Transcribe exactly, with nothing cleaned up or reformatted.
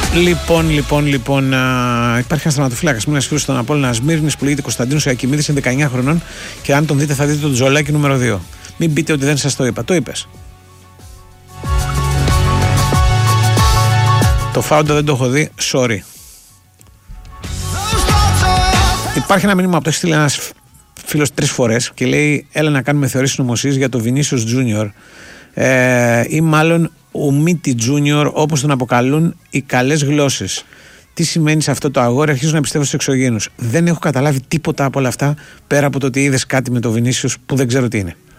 Λοιπόν, λοιπόν, λοιπόν, α, υπάρχει ένα στραματοφύλακα μου, ένα φίλο στον Απόλλωνα Σμύρνης που λέγεται Κωνσταντίνος Ιακυμίδης, είναι δεκαεννιά χρονών και αν τον δείτε θα δείτε τον Τζολάκη νούμερο δύο. Μην πείτε ότι δεν σας το είπα. Το είπες. Το Φάουντα δεν το έχω δει. Sorry. Υπάρχει ένα μήνυμα που το έχει στείλει ένας φίλος τρεις φορές και λέει: έλα να κάνουμε θεωρήσεις νομοσίες για το Βινίσιους Τζούνιορ ε, ή μάλλον ο Μίτι Τζούνιορ, όπως τον αποκαλούν οι καλές γλώσσες. Τι σημαίνει σε αυτό το αγόρι? Αρχίζω να πιστεύω στους εξωγήινους. Δεν έχω καταλάβει τίποτα από όλα αυτά πέρα από το ότι είδες κάτι με το Βινίσιους που δεν ξέρω τι είναι.